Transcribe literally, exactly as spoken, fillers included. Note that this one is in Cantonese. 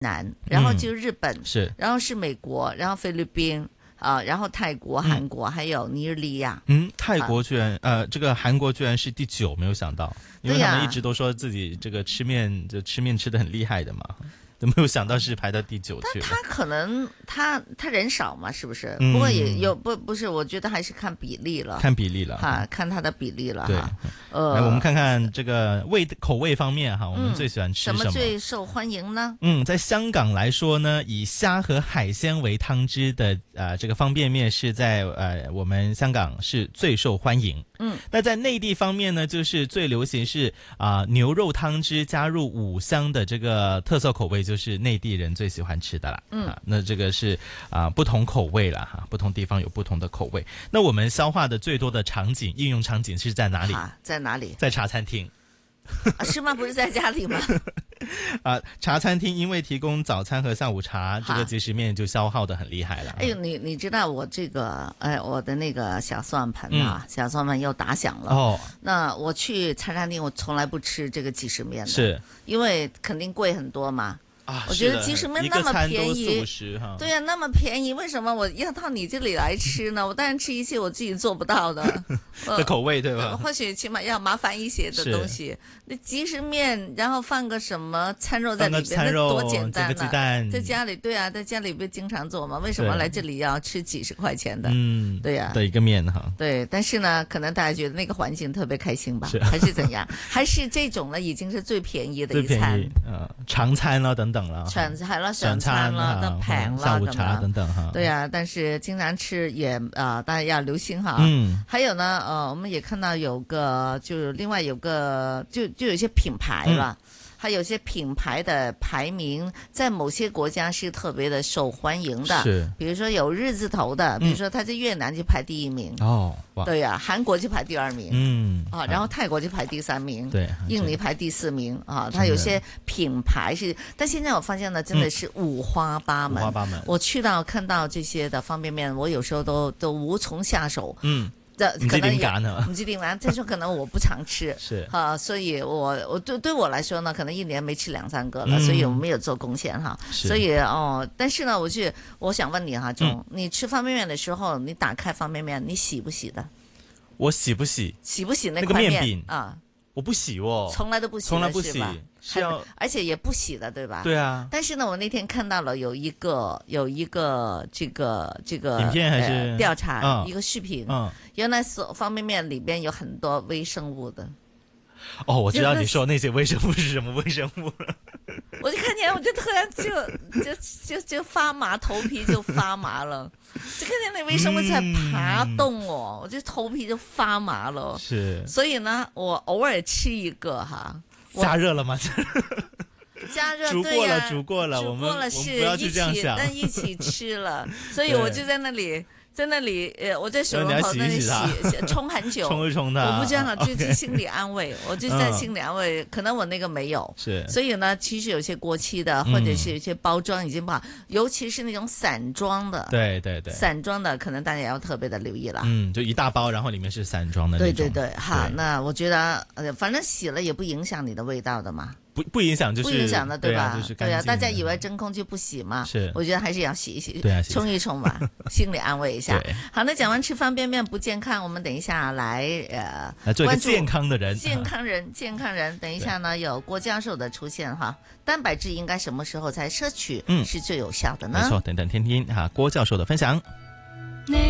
南，然后就日本， 嗯、是， 然后是美国，然后菲律宾。啊、呃，然后泰国、韩国、嗯、还有尼日利亚。 嗯，泰国居然、啊、呃，这个韩国居然是第九，没有想到，因为他们一直都说自己这个吃面就吃面吃得很厉害的嘛。都没有想到是排到第九去了。 他可能他他人少嘛，是不是？嗯、不过也有不不是，我觉得还是看比例了， 看比例了哈，看他的比例了对哈。呃， 来我们看看这个味口味方面哈，我们最喜欢吃什么？ 嗯、什么最受欢迎呢？ 嗯，在香港来说呢，以虾和海鲜为汤汁的呃这个方便面是在呃我们香港是最受欢迎。 嗯， 那在内地方面呢，就是最流行是啊、呃、牛肉汤汁加入五香的这个特色口味，就是内地人最喜欢吃的啦。 嗯， 啊、那这个是啊、呃、不同口味啦哈，不同地方有不同的口味。那我们消化的最多的场景应用场景是在哪里？ 在哪里？ 在茶餐厅。 啊、是吗？不是在家里吗？ 啊，茶餐厅因为提供早餐和下午茶，这个即食面就消耗的很厉害了。 哎呦，你你知道我这个，哎，我的那个小算盘啊，嗯、小算盘又打响了。哦，那我去茶餐厅，我从来不吃这个即食面的， 是因为肯定贵很多嘛。 啊， 我觉得即食面那么便宜，对呀、啊，那么便宜，为什么我要到你这里来吃呢？我当然吃一些我自己做不到的的口味，对吧？ 或许起码要麻烦一些的东西。那即食面，然后放个什么餐肉在里边，那多简单啊！ 鸡蛋在家里，对啊，在家里不经常做嘛？为什么来这里要吃几十块钱的？ 嗯， 对呀、啊， 的一个面哈。 对，但是呢，可能大家觉得那个环境特别开心吧，是还是怎样？还是這種呢，已經是最便宜的一餐， 呃，長餐啦等等啦， 長係啦，上餐啦，都平啦， 下午茶等等哈。 對啊，但是經常吃也啊、呃，大家要留心哈。 嗯， 還有呢，呃，我們也看到有個，就另外有個，就就有些品牌啦。嗯，還有些品牌的排名在某些國家是特別的受歡迎的， 是， 比如說有日字頭的，比如說他在越南就排第一名， 哦，哇， 對呀、啊，韓國就排第二名， 嗯， 啊，然後泰國就排第三名， 對， 印尼排第四名，啊，它有些品牌是，但現在我發現呢，真的是五花八門， 五花八門， 我去到看到這些的方便麵，我有時候都都無從下手， 嗯。 唔知點揀啊？ 唔知點揀，再說可能我不常吃， 是啊，所以我我對對我來說呢，可能一年沒吃兩三個了，嗯、所以我沒有做貢獻哈。所以哦，但是呢，我就我想問你哈，鍾、嗯，你吃方便麵的時候，你打開方便麵，你洗不洗的？ 我洗不洗？ 洗不洗那塊那個麵餅啊？ 我不洗哦， 從來都不洗， 從來不洗， 是吧？ 是要， 而且也不洗的，對吧？ 對啊。 但是呢，我那天看到了有一個有一個這個這個影片還是、 呃、調查、 嗯、 一個視頻， 嗯， 原來所方便麵裏邊有很多微生物的。 哦，我知道你說那些微生物是什麼微生物了。 我就看見，我就突然就就就就發麻，頭皮就發麻了。就看見那微生物在爬動哦，嗯、我就頭皮就發麻了。 是。 所以呢，我偶爾吃一個哈。 加熱了嗎？ 加熱， 煮過了， 對啊、 煮過了， 煮過了是我們不要去這樣想， 但一起吃了，所以我就在那裡。在那裡，呃，我在水龍頭那裡洗，沖很久， 沖一沖它。 我不知道，就 okay 是心理安慰，我就在心理安慰。嗯、可能我那個沒有， 是。 所以呢，其實有些過期的，或者是有些包裝已經不好，嗯、尤其是那種散裝的， 對對對， 散裝的可能大家也要特別的留意了。 嗯，就一大包，然後裡面是散裝的那種。 對對對，好，那我覺得，呃，反正洗了也不影響你的味道的嘛。 不不影響，就是不影響的，對吧？ 對啊，就是、 對啊，大家以為真空就不洗嘛？ 是， 我覺得還是要洗一洗， 對啊， 沖一沖吧，心理安慰一下。 對， 好，那講完吃方便麵不健康，我們等一下來呃， 來做一個健康的人， 健康人，健康人。等一下呢，有郭教授的出現哈，蛋白質應該什麼時候才攝取，嗯，是最有效的呢？ 沒錯，等等聽聽哈，郭教授的分享。